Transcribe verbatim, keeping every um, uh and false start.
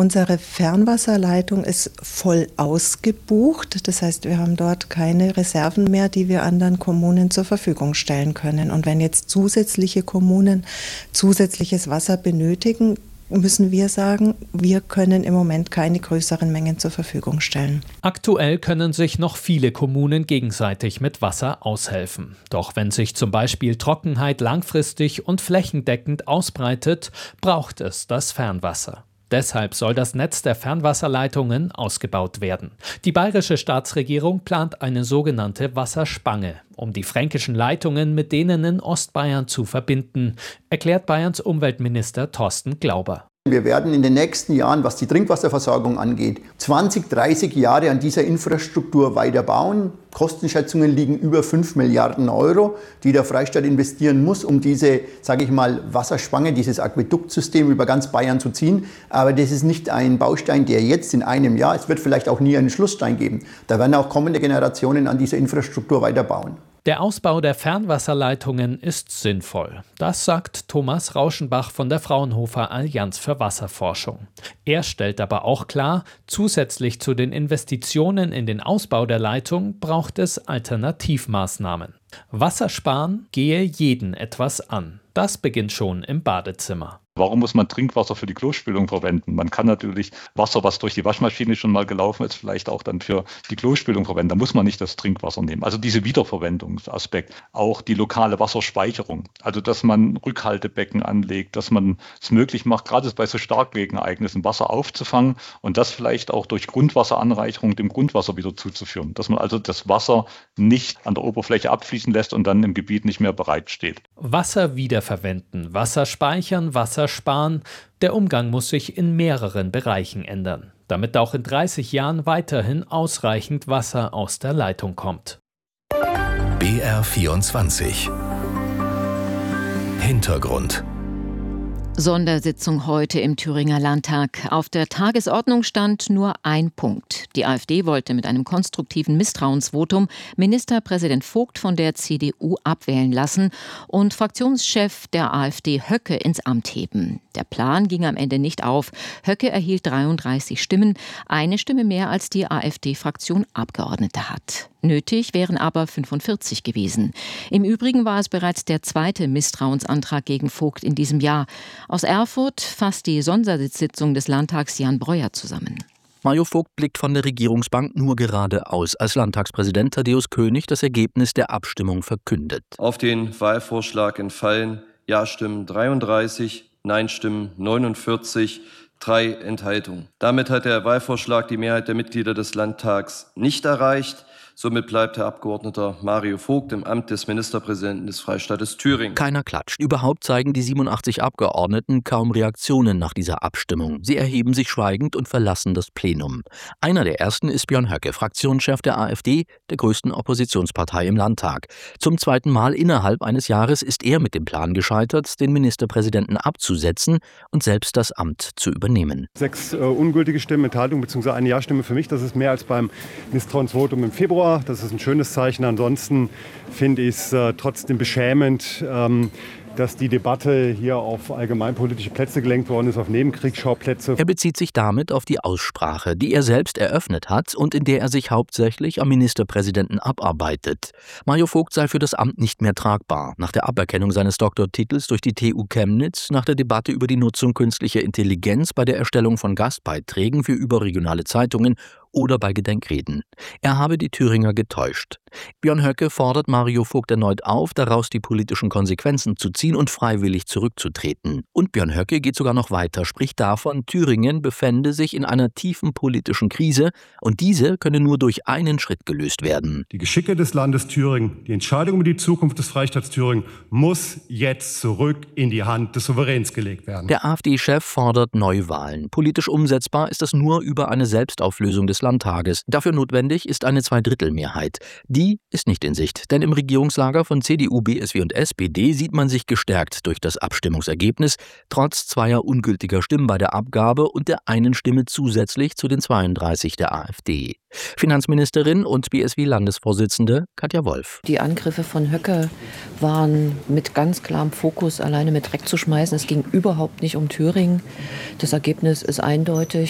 Unsere Fernwasserleitung ist voll ausgebucht. Das heißt, wir haben dort keine Reserven mehr, die wir anderen Kommunen zur Verfügung stellen können. Und wenn jetzt zusätzliche Kommunen zusätzliches Wasser benötigen, müssen wir sagen, wir können im Moment keine größeren Mengen zur Verfügung stellen. Aktuell können sich noch viele Kommunen gegenseitig mit Wasser aushelfen. Doch wenn sich zum Beispiel Trockenheit langfristig und flächendeckend ausbreitet, braucht es das Fernwasser. Deshalb soll das Netz der Fernwasserleitungen ausgebaut werden. Die bayerische Staatsregierung plant eine sogenannte Wasserspange, um die fränkischen Leitungen mit denen in Ostbayern zu verbinden, erklärt Bayerns Umweltminister Thorsten Glauber. Wir werden in den nächsten Jahren, was die Trinkwasserversorgung angeht, zwanzig, dreißig Jahre an dieser Infrastruktur weiter bauen. Kostenschätzungen liegen über fünf Milliarden Euro, die der Freistaat investieren muss, um diese, sage ich mal, Wasserspange, dieses Aquäduktsystem über ganz Bayern zu ziehen. Aber das ist nicht ein Baustein, der jetzt in einem Jahr, es wird vielleicht auch nie einen Schlussstein geben. Da werden auch kommende Generationen an dieser Infrastruktur weiterbauen. Der Ausbau der Fernwasserleitungen ist sinnvoll. Das sagt Thomas Rauschenbach von der Fraunhofer Allianz für Wasserforschung. Er stellt aber auch klar, zusätzlich zu den Investitionen in den Ausbau der Leitung braucht es Alternativmaßnahmen. Wassersparen gehe jeden etwas an. Das beginnt schon im Badezimmer. Warum muss man Trinkwasser für die Klospülung verwenden? Man kann natürlich Wasser, was durch die Waschmaschine schon mal gelaufen ist, vielleicht auch dann für die Klospülung verwenden. Da muss man nicht das Trinkwasser nehmen. Also diese Wiederverwendungsaspekt, auch die lokale Wasserspeicherung. Also dass man Rückhaltebecken anlegt, dass man es möglich macht, gerade bei so Starkregenereignissen Wasser aufzufangen und das vielleicht auch durch Grundwasseranreicherung dem Grundwasser wieder zuzuführen. Dass man also das Wasser nicht an der Oberfläche abfließen lässt und dann im Gebiet nicht mehr bereitsteht. Wasser wiederverwenden, Wasser speichern, Wasser sparen. Der Umgang muss sich in mehreren Bereichen ändern, damit auch in dreißig Jahren weiterhin ausreichend Wasser aus der Leitung kommt. B R vierundzwanzig Hintergrund. Sondersitzung heute im Thüringer Landtag. Auf der Tagesordnung stand nur ein Punkt. Die AfD wollte mit einem konstruktiven Misstrauensvotum Ministerpräsident Vogt von der C D U abwählen lassen und Fraktionschef der AfD Höcke ins Amt heben. Der Plan ging am Ende nicht auf. Höcke erhielt dreiunddreißig Stimmen, eine Stimme mehr als die AfD-Fraktion Abgeordnete hat. Nötig wären aber fünfundvierzig gewesen. Im Übrigen war es bereits der zweite Misstrauensantrag gegen Vogt in diesem Jahr. Aus Erfurt fasst die Sondersitzung des Landtags Jan Breuer zusammen. Mario Vogt blickt von der Regierungsbank nur geradeaus, als Landtagspräsident Thaddäus König das Ergebnis der Abstimmung verkündet. Auf den Wahlvorschlag entfallen Ja-Stimmen dreiunddreißig, Nein-Stimmen neunundvierzig, drei Enthaltungen. Damit hat der Wahlvorschlag die Mehrheit der Mitglieder des Landtags nicht erreicht. Somit bleibt Herr Abgeordneter Mario Vogt im Amt des Ministerpräsidenten des Freistaates Thüringen. Keiner klatscht. Überhaupt zeigen die siebenundachtzig Abgeordneten kaum Reaktionen nach dieser Abstimmung. Sie erheben sich schweigend und verlassen das Plenum. Einer der ersten ist Björn Höcke, Fraktionschef der AfD, der größten Oppositionspartei im Landtag. Zum zweiten Mal innerhalb eines Jahres ist er mit dem Plan gescheitert, den Ministerpräsidenten abzusetzen und selbst das Amt zu übernehmen. Sechs äh, ungültige Stimmen, Enthaltung bzw. eine Ja-Stimme für mich. Das ist mehr als beim Misstrauensvotum im Februar. Das ist ein schönes Zeichen. Ansonsten finde ich es äh, trotzdem beschämend, ähm, dass die Debatte hier auf allgemeinpolitische Plätze gelenkt worden ist, auf Nebenkriegsschauplätze. Er bezieht sich damit auf die Aussprache, die er selbst eröffnet hat und in der er sich hauptsächlich am Ministerpräsidenten abarbeitet. Mario Vogt sei für das Amt nicht mehr tragbar. Nach der Aberkennung seines Doktortitels durch die T U Chemnitz, nach der Debatte über die Nutzung künstlicher Intelligenz bei der Erstellung von Gastbeiträgen für überregionale Zeitungen oder bei Gedenkreden. Er habe die Thüringer getäuscht. Björn Höcke fordert Mario Vogt erneut auf, daraus die politischen Konsequenzen zu ziehen und freiwillig zurückzutreten. Und Björn Höcke geht sogar noch weiter, spricht davon, Thüringen befände sich in einer tiefen politischen Krise und diese könne nur durch einen Schritt gelöst werden. Die Geschicke des Landes Thüringen, die Entscheidung über die Zukunft des Freistaats Thüringen muss jetzt zurück in die Hand des Souveräns gelegt werden. Der AfD-Chef fordert Neuwahlen. Politisch umsetzbar ist das nur über eine Selbstauflösung des Landtages. Dafür notwendig ist eine Zweidrittelmehrheit. Die ist nicht in Sicht, denn im Regierungslager von C D U, B S W und S P D sieht man sich gestärkt durch das Abstimmungsergebnis, trotz zweier ungültiger Stimmen bei der Abgabe und der einen Stimme zusätzlich zu den zweiunddreißig der AfD. Finanzministerin und B S W-Landesvorsitzende Katja Wolf. Die Angriffe von Höcke waren mit ganz klarem Fokus alleine mit Dreck zu schmeißen. Es ging überhaupt nicht um Thüringen. Das Ergebnis ist eindeutig.